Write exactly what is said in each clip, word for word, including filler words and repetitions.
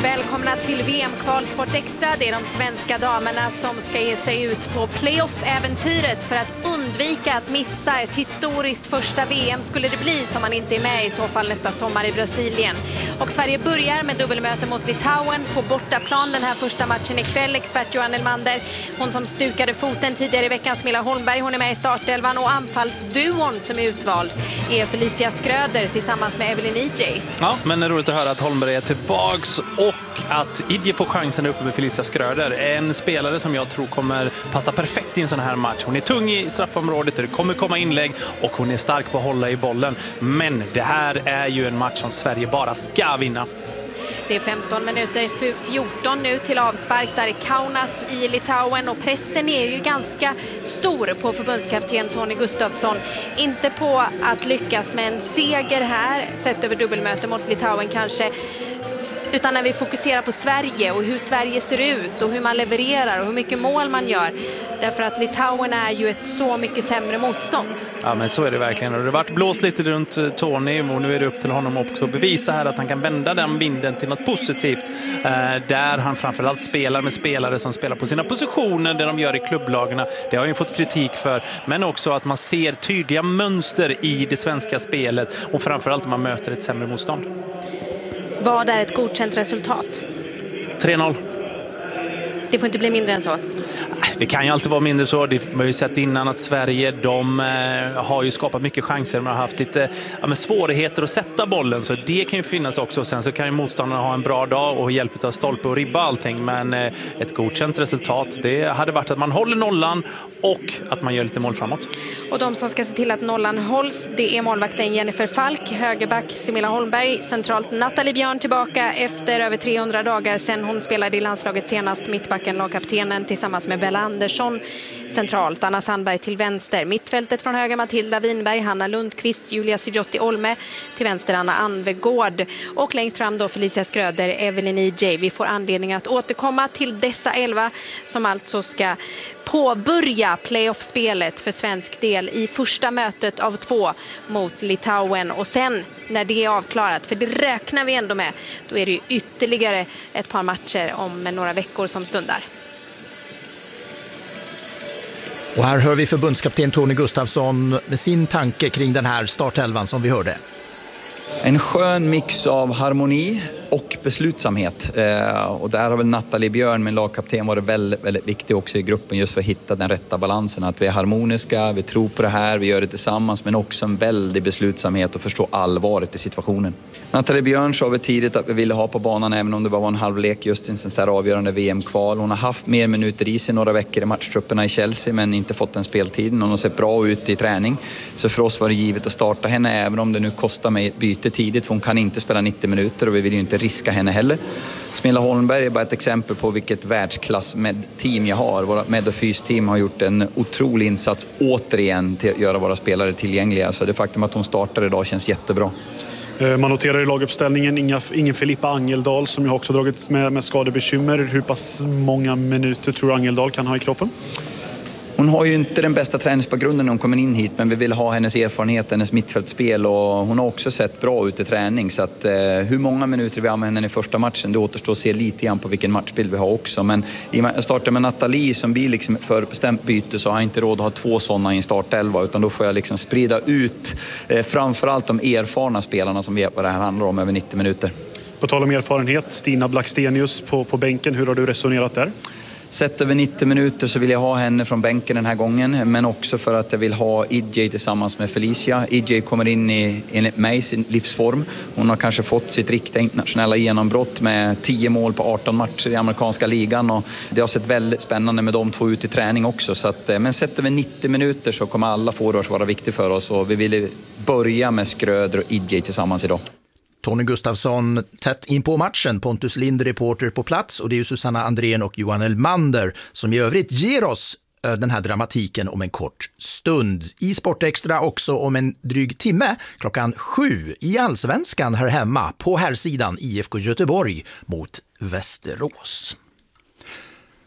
Välkomna till V M-kval Sport Extra. Det är de svenska damerna som ska ge sig ut på playoff-äventyret för att undvika att missa ett historiskt första V M skulle det bli, som man inte är med i så fall nästa sommar i Brasilien. Och Sverige börjar med dubbelmöte mot Litauen på bortaplan den här första matchen ikväll. Expert Johan Elmander, hon som stukade foten tidigare i veckan, Smilla Holmberg, hon är med i startelvan, och anfallsduon som är utvald är Felicia Skröder tillsammans med Evelyn E J. Ja, men det är roligt att höra att Holmberg är tillbaks och att E J får chansen uppe med Felicia Skröder. En spelare som jag tror kommer passa perfekt i en sån här match. Hon är tung i straffområdet, det kommer komma inlägg och hon är stark på att hålla i bollen. Men det här är ju en match som Sverige bara ska vinna. Det är femton minuter fjorton nu till avspark där i Kaunas i Litauen, och pressen är ju ganska stor på förbundskapten Tony Gustafsson. Inte på att lyckas med en seger här sett över dubbelmöte mot Litauen kanske, utan när vi fokuserar på Sverige och hur Sverige ser ut och hur man levererar och hur mycket mål man gör. Därför att Litauen är ju ett så mycket sämre motstånd. Ja, men så är det verkligen. Och det har varit blåst lite runt Tony, och nu är det upp till honom också att bevisa här att han kan vända den vinden till något positivt. Eh, där han framförallt spelar med spelare som spelar på sina positioner, det de gör i klubblagarna. Det har ju fått kritik för. Men också att man ser tydliga mönster i det svenska spelet, och framförallt när man möter ett sämre motstånd. Vad är ett godkänt resultat? tre noll. Det får inte bli mindre än så. Det kan ju alltid vara mindre så. Det har ju sett innan att Sverige, de eh, har ju skapat mycket chanser. De har haft lite ja, men svårigheter att sätta bollen. Så det kan ju finnas också. Sen så kan ju motståndarna ha en bra dag och hjälp av stolpe och ribba allting. Men eh, ett godkänt resultat, det hade varit att man håller nollan och att man gör lite mål framåt. Och de som ska se till att nollan hålls, det är målvakten Jennifer Falk, högerback Smilla Holmberg, centralt Nathalie Björn tillbaka efter över trehundra dagar sedan hon spelade i landslaget senast, mittbacken lagkaptenen tillsammans med Bella Andersson centralt, Anna Sandberg till vänster, mittfältet från höger Matilda Winberg, Hanna Lundqvist, Julia Sijotti Olme, till vänster Anna Anvegård, och längst fram då Felicia Skröder, Evelyn E J. Vi får anledning att återkomma till dessa elva som alltså ska påbörja playoff-spelet för svensk del i första mötet av två mot Litauen, och sen när det är avklarat, för det räknar vi ändå med, då är det ju ytterligare ett par matcher om några veckor som stundar. Och här hör vi förbundskapten Tony Gustafsson med sin tanke kring den här startelvan som vi hörde. En skön mix av harmoni och beslutsamhet. Eh, och där har väl Nathalie Björn, min lagkapten, varit väldigt, väldigt viktig också i gruppen just för att hitta den rätta balansen. Att vi är harmoniska, vi tror på det här, vi gör det tillsammans, men också en väldig beslutsamhet och förstå allvaret i situationen. Nathalie Björn sa vi tidigt att vi ville ha på banan även om det bara var en halvlek just i en sån här avgörande V M-kval. Hon har haft mer minuter i sig några veckor i matchtrupperna i Chelsea men inte fått den speltiden. Hon har sett bra ut i träning. Så för oss var det givet att starta henne även om det nu kostar mig ett byte tidigt, för hon kan inte spela nittio minuter och vi vill ju inte riska henne heller. Smilla Holmberg är bara ett exempel på vilket världsklass med team jag har. Våra med- och fys-team har gjort en otrolig insats återigen till att göra våra spelare tillgängliga. Så det faktum att hon startar idag känns jättebra. Man noterar i laguppställningen inga, ingen Filippa Angeldal som jag också dragit med, med skadebekymmer. Hur pass många minuter tror du Angeldal kan ha i kroppen? Hon har ju inte den bästa träningsbakgrunden när hon kommer in hit, men vi vill ha hennes erfarenhet, hennes mittfältspel, och hon har också sett bra ut i träning. Så att, eh, hur många minuter vi använder henne i första matchen, det återstår att se lite grann på vilken matchbild vi har också. Men i startar med Nathalie som blir liksom för bestämt byte, så har jag inte råd att ha två sådana i en startelva, utan då får jag liksom sprida ut eh, framförallt de erfarna spelarna som vet vad det här handlar om över nittio minuter. På tal om erfarenhet, Stina Blackstenius på, på bänken, hur har du resonerat där? Sett över nittio minuter så vill jag ha henne från bänken den här gången, men också för att jag vill ha E J tillsammans med Felicia. E J kommer in i, enligt mig, sin livsform. Hon har kanske fått sitt riktiga internationella genombrott med tio mål på arton matcher i amerikanska ligan, och det har sett väldigt spännande med de två ut i träning också. Så att, men sett över nittio minuter så kommer alla forwards vara viktiga för oss, och vi vill börja med Skröder och E J tillsammans idag. Tony Gustafsson tätt in på matchen, Pontus Lind reporter på plats, och det är ju Susanna Andrén och Johan Elmander som i övrigt ger oss den här dramatiken om en kort stund. I Sportextra också om en dryg timme klockan sju i Allsvenskan här hemma på här sidan I F K Göteborg mot Västerås.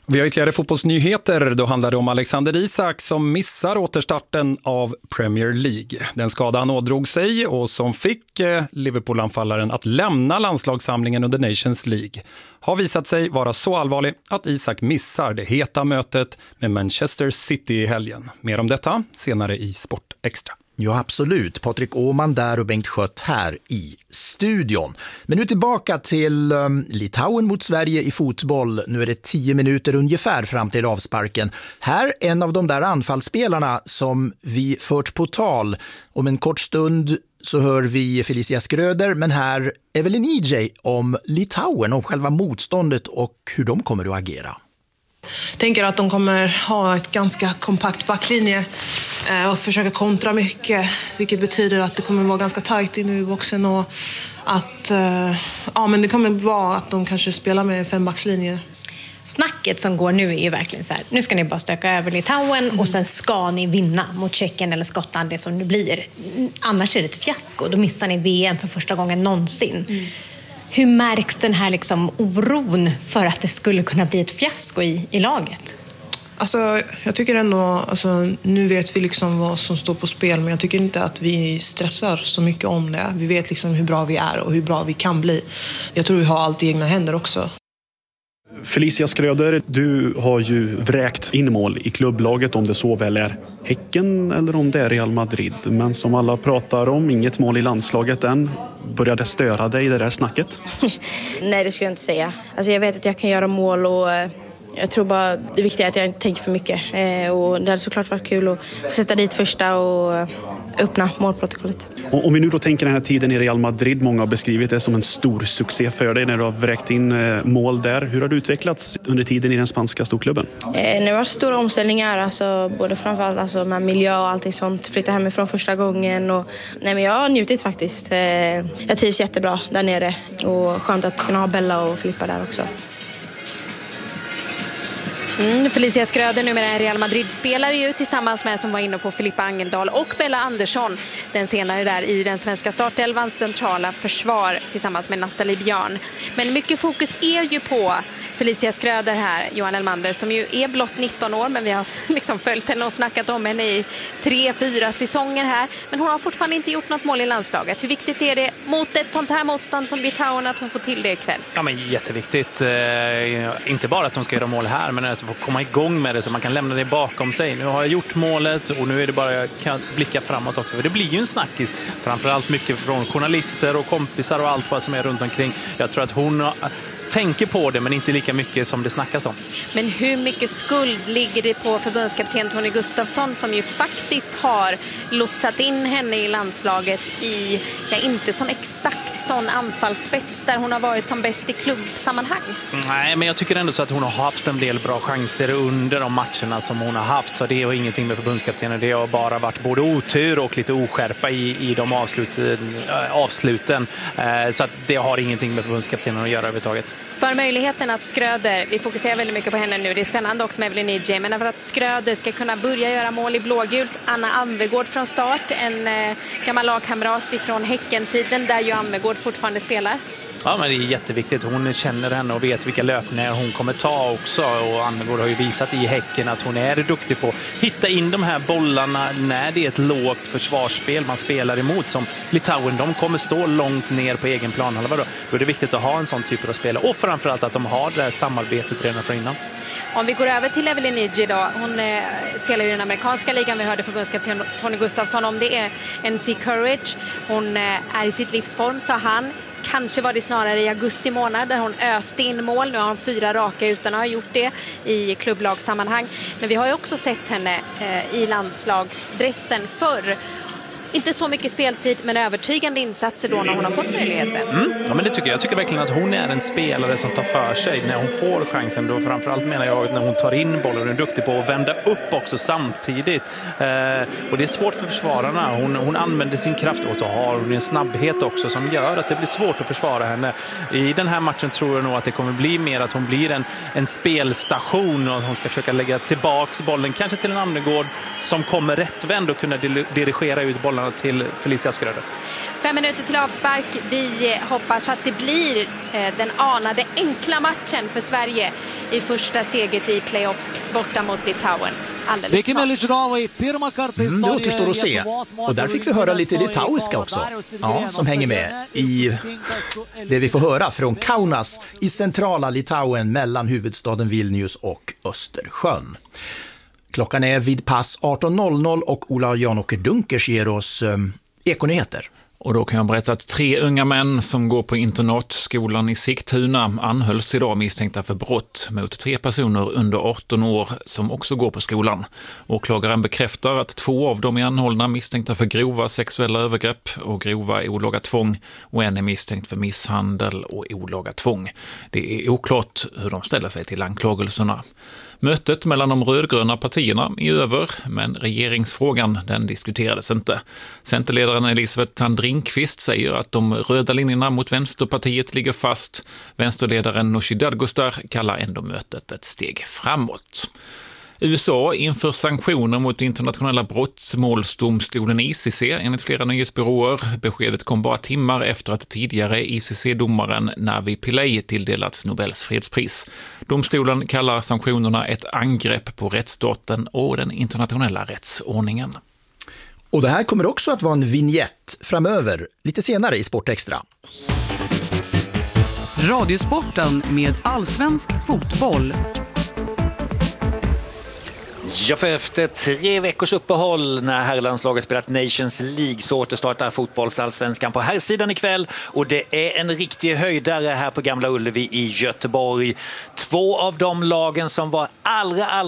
Vi har ytterligare fotbollsnyheter. Då handlar det om Alexander Isak som missar återstarten av Premier League. Den skada han ådrog sig och som fick Liverpool-anfallaren att lämna landslagssamlingen under Nations League har visat sig vara så allvarlig att Isak missar det heta mötet med Manchester City i helgen. Mer om detta senare i Sport Extra. Ja, absolut. Patrik Åhman där och Bengt Schött här i studion. Men nu tillbaka till um, Litauen mot Sverige i fotboll. Nu är det tio minuter ungefär fram till avsparken. Här en av de där anfallsspelarna som vi fört på tal. Om en kort stund så hör vi Felicia Skröder, men här Evelyn E J om Litauen, om själva motståndet och hur de kommer att agera. Jag tänker att de kommer ha ett ganska kompakt backlinje och försöka kontra mycket, vilket betyder att det kommer vara ganska tajt inne i boxen och att ja, men det kommer vara att de kanske spelar med fembackslinje. Snacket som går nu är ju verkligen så här, nu ska ni bara stöka över Litauen mm. och sen ska ni vinna mot Tjeckien eller Skottland, det som det blir. Annars är det ett fiasko, då missar ni V M för första gången någonsin. Mm. Hur märks den här liksom oron för att det skulle kunna bli ett fiasko i, i laget? Alltså, jag tycker ändå, alltså, nu vet vi liksom vad som står på spel, men jag tycker inte att vi stressar så mycket om det. Vi vet liksom hur bra vi är och hur bra vi kan bli. Jag tror vi har allt i egna händer också. Felicia Skröder, du har ju vräkt in mål i klubblaget, om det så väl är Häcken eller om det är Real Madrid. Men som alla pratar om, inget mål i landslaget än. Började det störa dig i det där snacket? Nej, det skulle jag inte säga. Alltså jag vet att jag kan göra mål och jag tror bara det viktiga är att jag inte tänker för mycket. Och det hade såklart varit kul att få sätta dit första och öppna målprotokollet. Om vi nu då tänker den här tiden i Real Madrid, många har beskrivit det som en stor succé för dig när du har vräkt in mål där. Hur har du utvecklats under tiden i den spanska storklubben? Eh, det var stora omställningar, alltså, både framförallt alltså, med miljö och allting sånt. Flytta hemifrån första gången. Och, nej, men jag har njutit faktiskt. Eh, jag trivs jättebra där nere och skönt att kunna ha Bella och Filippa där också. Mm, Felicia Skröder, numera en Real Madrid-spelare ju, tillsammans med som var inne på Filippa Angeldal och Bella Andersson, den senare där i den svenska startelvans centrala försvar tillsammans med Nathalie Björn. Men mycket fokus är ju på Felicia Skröder här, Johan Elmander, som ju är blott nitton år, men vi har liksom följt henne och snackat om henne i tre, fyra säsonger här. Men hon har fortfarande inte gjort något mål i landslaget. Hur viktigt är det mot ett sånt här motstånd som Litauen att hon får till det ikväll? Ja, men jätteviktigt. Eh, inte bara att hon ska göra mål här, men att få komma igång med det så man kan lämna det bakom sig. Nu har jag gjort målet och nu är det bara jag kan blicka framåt också. För det blir ju en snackis. Framförallt mycket från journalister och kompisar och allt vad som är runt omkring. Jag tror att hon tänker på det, men inte lika mycket som det snackas om. Men hur mycket skuld ligger det på förbundskapten Tony Gustafsson, som ju faktiskt har lotsat in henne i landslaget i, ja, inte som exakt sån anfallsspets där hon har varit som bäst i klubbsammanhang? Nej, men jag tycker ändå så att hon har haft en del bra chanser under de matcherna som hon har haft. Så det har ingenting med förbundskaptenen. Det har bara varit både otur och lite oskärpa i, i de avslut, avsluten. Så att det har ingenting med förbundskaptenen att göra överhuvudtaget. För möjligheten att Skröder, vi fokuserar väldigt mycket på henne nu, det är spännande också med Evelyn E J, men för att Skröder ska kunna börja göra mål i blågult, Anna Anvegård från start, en eh, gammal lagkamrat ifrån Häcken-tiden där ju Anvegård fortfarande spelar. Ja, men det är jätteviktigt. Hon känner henne och vet vilka löpningar hon kommer ta också. Och Anvegård har ju visat i Häcken att hon är duktig på att hitta in de här bollarna när det är ett lågt försvarsspel man spelar emot. Som Litauen, de kommer stå långt ner på egen planhalva. Då. Då är det viktigt att ha en sån typ av spel. Och framförallt att de har det här samarbetet redan från innan. Om vi går över till Evelyn E J då. Hon eh, spelar ju i den amerikanska ligan. Vi hörde förbundskapten Tony Gustafsson om det. Är N C Courage. Hon eh, är i sitt livsform, sa han. Kanske var det snarare i augusti månad där hon öste in mål. Nu har hon fyra raka utan att ha gjort det i klubblagssammanhang. Men vi har ju också sett henne eh, i landslagsdressen förr. Inte så mycket speltid, men övertygande insatser då när hon har fått möjligheten. Mm. Ja, men det tycker jag. Jag tycker verkligen att hon är en spelare som tar för sig när hon får chansen. Då framförallt menar jag när hon tar in bollen och är duktig på att vända upp också samtidigt. Eh, och det är svårt för försvararna. Hon, hon använder sin kraft och så har hon en snabbhet också som gör att det blir svårt att försvara henne. I den här matchen tror jag nog att det kommer bli mer att hon blir en, en spelstation och hon ska försöka lägga tillbaks bollen kanske till en Anvegård som kommer rättvänd och kunna dirigera ut bollen bollarna till Felicia Skröder. Fem minuter till avspark. Vi hoppas att det blir den anade enkla matchen för Sverige i första steget i playoff borta mot Litauen. Alldeles snart. Mm, det återstår att se. Och där fick vi höra lite litauiska också. Ja, som hänger med i det vi får höra från Kaunas i centrala Litauen mellan huvudstaden Vilnius och Östersjön. Klockan är vid pass arton noll noll och Ola Janåker Dunkers ger oss eh, ekonyheter. Och då kan jag berätta att tre unga män som går på internatskolan i Sigtuna anhölls idag misstänkta för brott mot tre personer under arton år som också går på skolan. Åklagaren bekräftar att två av dem är anhållna misstänkta för grova sexuella övergrepp och grova olaga tvång och en är misstänkt för misshandel och olaga tvång. Det är oklart hur de ställer sig till anklagelserna. Mötet mellan de rödgröna partierna är över, men regeringsfrågan den diskuterades inte. Centerledaren Elisabeth Tandrinkvist säger att de röda linjerna mot Vänsterpartiet ligger fast. Vänsterledaren Nooshi Dadgostar kallar ändå mötet ett steg framåt. U S A inför sanktioner mot internationella brottmålsdomstolen I C C enligt flera nyhetsbyråer. Beskedet kom bara timmar efter att tidigare I C C-domaren Navi Pillay tilldelats Nobels fredspris. Domstolen kallar sanktionerna ett angrepp på rättsstaten och den internationella rättsordningen. Och det här kommer också att vara en vignett framöver, lite senare i Sport Extra. Radiosporten med allsvensk fotboll. Ja, för efter tre veckors uppehåll när herrlandslaget spelat Nations League så återstartar fotbollsallsvenskan på här sidan ikväll och det är en riktig höjdare här på Gamla Ullevi i Göteborg. Två av de lagen som var allra, allra